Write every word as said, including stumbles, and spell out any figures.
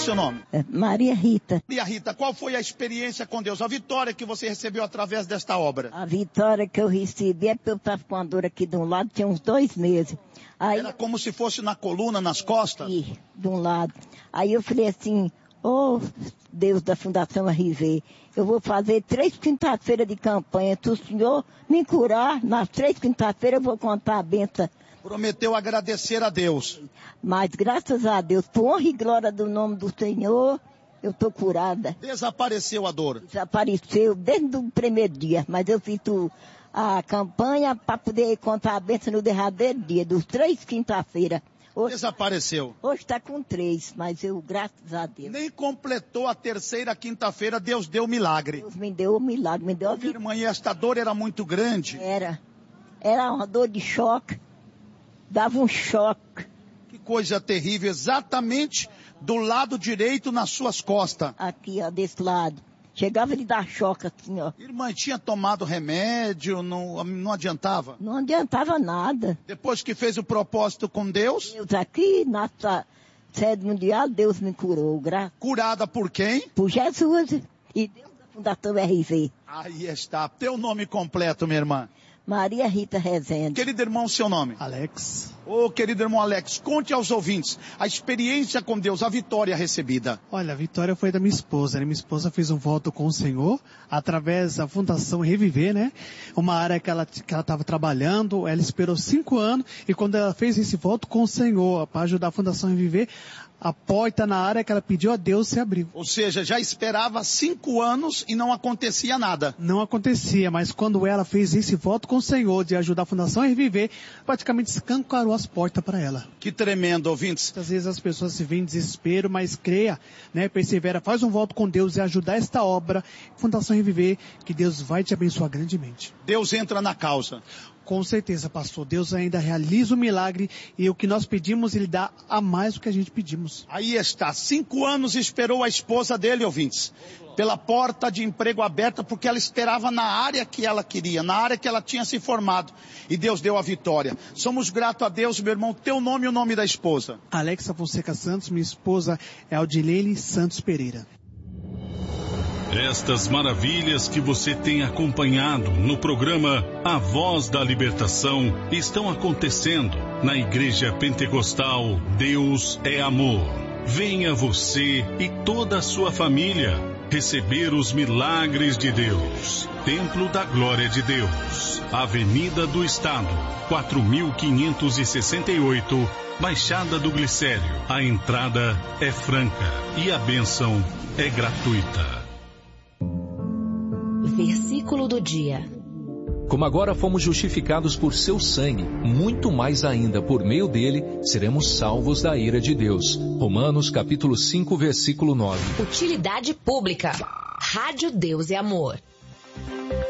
seu nome? É Maria Rita. Maria Rita, qual foi a experiência com Deus? A vitória que você recebeu através desta obra? A vitória que eu recebi é porque eu estava com a dor aqui de um lado, tinha uns dois meses. Aí, Era como se fosse na coluna, nas costas? aqui, de um lado. Aí eu falei assim, ô oh, Deus da Fundação R V, eu vou fazer três quinta-feiras de campanha. Se o Senhor me curar, nas três quinta-feiras eu vou contar a benção. Prometeu agradecer a Deus. Mas graças a Deus, por honra e glória do nome do Senhor, eu estou curada. Desapareceu a dor? Desapareceu desde o primeiro dia, mas eu fiz o, a campanha para poder contar a benção no derradeiro dia, dos três quinta-feira. Hoje, Desapareceu. Hoje está com três, mas eu, graças a Deus. Nem completou a terceira quinta-feira, Deus deu milagre. Deus me deu um milagre, me deu a Minha irmã, e esta dor era muito grande? Era. Era uma dor de choque. Dava um choque. Que coisa terrível, exatamente do lado direito nas suas costas. Aqui, ó, desse lado. Chegava de dar choque assim, ó. Irmã, tinha tomado remédio, não, não adiantava? Não adiantava nada. Depois que fez o propósito com Deus? Deus aqui, nossa sede mundial, Deus me curou. Gra... Curada por quem? Por Jesus e Deus da Fundação R V. Aí está. Teu nome completo, minha irmã? Maria Rita Rezende. Querido irmão, seu nome? Alex. Ô, oh, querido irmão Alex, conte aos ouvintes a experiência com Deus, a vitória recebida. Olha, a vitória foi da minha esposa, né? Minha esposa fez um voto com o Senhor, através da Fundação Reviver, né? Uma área que ela que ela estava trabalhando, ela esperou cinco anos, e quando ela fez esse voto com o Senhor, para ajudar a Fundação Reviver, a porta na área que ela pediu a Deus se abriu. Ou seja, já esperava cinco anos e não acontecia nada. Não acontecia, mas quando ela fez esse voto com o Senhor de ajudar a Fundação Reviver, praticamente escancarou as portas para ela. Que tremendo, ouvintes. Às vezes as pessoas se veem em desespero, mas creia, né, persevera, faz um voto com Deus e ajudar esta obra, Fundação Reviver, que Deus vai te abençoar grandemente. Deus entra na causa. Com certeza, pastor. Deus ainda realiza o milagre e o que nós pedimos, Ele dá a mais do que a gente pedimos. Aí está. Cinco anos esperou a esposa dele, ouvintes, pela porta de emprego aberta, porque ela esperava na área que ela queria, na área que ela tinha se formado. E Deus deu a vitória. Somos gratos a Deus, meu irmão. Teu nome e o nome da esposa? Alexa Fonseca Santos, minha esposa é Aldilene Santos Pereira. Estas maravilhas que você tem acompanhado no programa A Voz da Libertação estão acontecendo na Igreja Pentecostal Deus é Amor. Venha você e toda a sua família receber os milagres de Deus. Templo da Glória de Deus, Avenida do Estado, quatro mil quinhentos e sessenta e oito, Baixada do Glicério. A entrada é franca e a bênção é gratuita. Versículo do dia. Como agora fomos justificados por seu sangue, muito mais ainda por meio dele seremos salvos da ira de Deus. Romanos capítulo cinco, versículo nove. Utilidade pública. Rádio Deus é Amor.